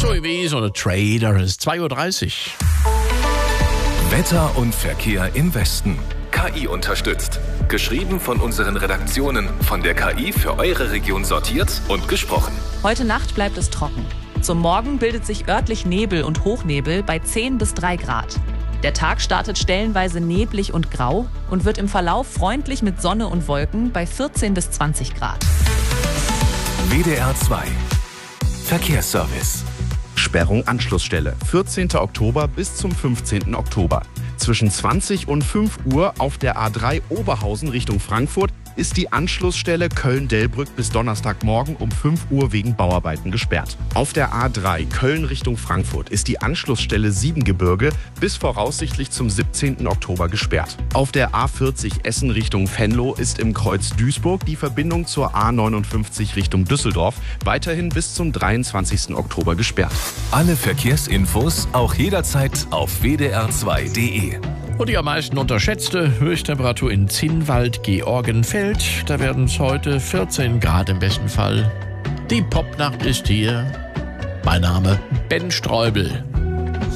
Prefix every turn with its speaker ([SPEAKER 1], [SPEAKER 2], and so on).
[SPEAKER 1] So wie so eine Trader. Es ist 2:30 Uhr.
[SPEAKER 2] Wetter und Verkehr im Westen. KI unterstützt. Geschrieben von unseren Redaktionen, von der KI für eure Region sortiert und gesprochen.
[SPEAKER 3] Heute Nacht bleibt es trocken. Zum Morgen bildet sich örtlich Nebel und Hochnebel bei 10 bis 3 Grad. Der Tag startet stellenweise neblig und grau und wird im Verlauf freundlich mit Sonne und Wolken bei 14 bis 20 Grad.
[SPEAKER 2] WDR 2 Verkehrsservice.
[SPEAKER 4] Sperrung Anschlussstelle. 14. Oktober bis zum 15. Oktober. Zwischen 20 und 5 Uhr auf der A3 Oberhausen Richtung Frankfurt ist die Anschlussstelle Köln-Delbrück bis Donnerstagmorgen um 5 Uhr wegen Bauarbeiten gesperrt. Auf der A3 Köln Richtung Frankfurt ist die Anschlussstelle Siebengebirge bis voraussichtlich zum 17. Oktober gesperrt. Auf der A40 Essen Richtung Venlo ist im Kreuz Duisburg die Verbindung zur A59 Richtung Düsseldorf weiterhin bis zum 23. Oktober gesperrt.
[SPEAKER 2] Alle Verkehrsinfos auch jederzeit auf wdr2.de.
[SPEAKER 1] Und die am meisten unterschätzte Höchsttemperatur in Zinnwald, Georgenfeld. Da werden es heute 14 Grad im besten Fall. Die Popnacht ist hier. Mein Name Ben Streubel.